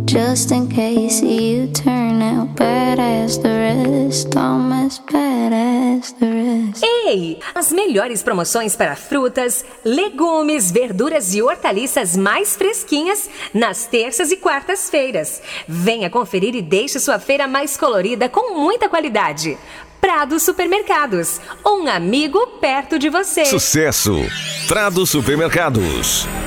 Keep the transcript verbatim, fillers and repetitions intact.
Just in case you turn out bad as the rest, I'm as bad as the rest. Ei! As melhores promoções para frutas, legumes, verduras e hortaliças mais fresquinhas nas terças e quartas-feiras. Venha conferir e deixe sua feira mais colorida com muita qualidade. Prado Supermercados, um amigo perto de você. Sucesso! Prado Supermercados.